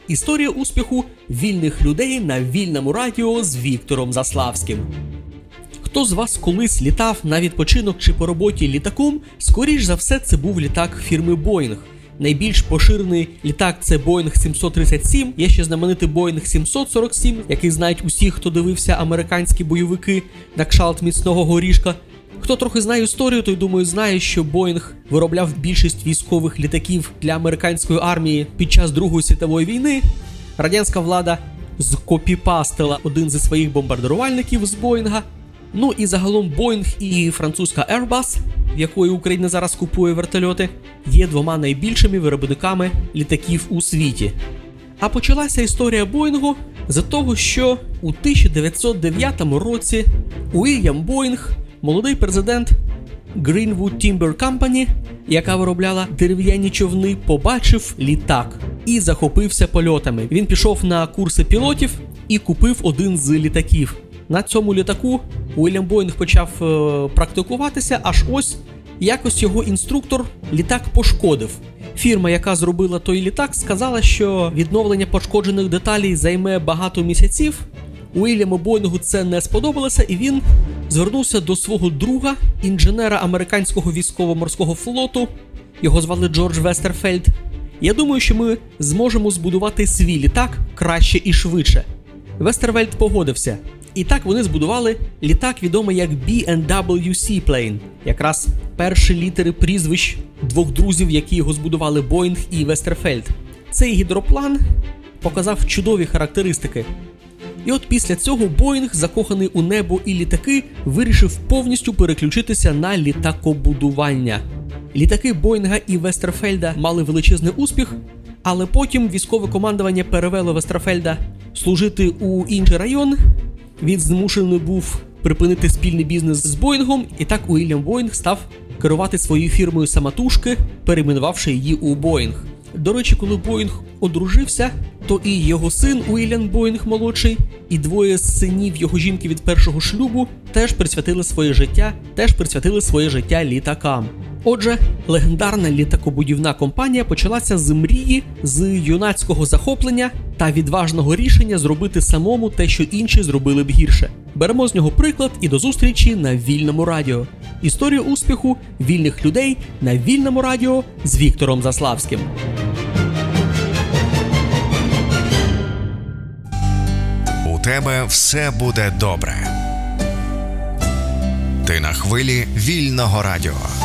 Історія успіху вільних людей на вільному радіо з Віктором Заславським. Хто з вас колись літав на відпочинок чи по роботі літаком, скоріш за все це був літак фірми Boeing. Найбільш поширений літак – це Boeing 737, є ще знаменитий Boeing 747, який знають усі, хто дивився американські бойовики на кшалт міцного горішка. Хто трохи знає історію, той, думаю, знає, що Boeing виробляв більшість військових літаків для американської армії під час Другої світової війни. Радянська влада скопіпастила один зі своїх бомбардувальників з Боїнга. Ну і загалом Boeing і французька Airbus, в якої Україна зараз купує вертольоти, є двома найбільшими виробниками літаків у світі. А почалася історія Боїнгу з того, що у 1909 році Уільям Боїнг, молодий президент Greenwood Timber Company, яка виробляла дерев'яні човни, побачив літак і захопився польотами. Він пішов на курси пілотів і купив один з літаків. На цьому літаку Уільям Боїнг почав практикуватися, аж ось якось його інструктор літак пошкодив. Фірма, яка зробила той літак, сказала, що відновлення пошкоджених деталей займе багато місяців. Уільяму Боїнгу це не сподобалося, і він звернувся до свого друга, інженера американського військово-морського флоту. Його звали Джордж Вестерфельд. Я думаю, що ми зможемо збудувати свій літак краще і швидше. Вестерфельд погодився. І так вони збудували літак, відомий як B&W Seaplane. Якраз перші літери прізвищ двох друзів, які його збудували, Боїнг і Вестерфельд. Цей гідроплан показав чудові характеристики. І от після цього Боїнг, закоханий у небо і літаки, вирішив повністю переключитися на літакобудування. Літаки Боїнга і Вестерфельда мали величезний успіх, але потім військове командування перевело Вестерфельда служити у інший район. Він змушений був припинити спільний бізнес з Боїнгом, і так Уільям Боїнг став керувати своєю фірмою самотужки, перейменувавши її у Боїнг. До речі, коли Боїнг одружився, то і його син Уільям Боїнг молодший, і двоє синів його жінки від першого шлюбу теж присвятили своє життя літакам. Отже, легендарна літакобудівна компанія почалася з мрії, з юнацького захоплення та відважного рішення зробити самому те, що інші зробили б гірше. Беремо з нього приклад і до зустрічі на Вільному радіо. Історія успіху вільних людей на Вільному радіо з Віктором Заславським. У тебе все буде добре. Ти на хвилі Вільного радіо.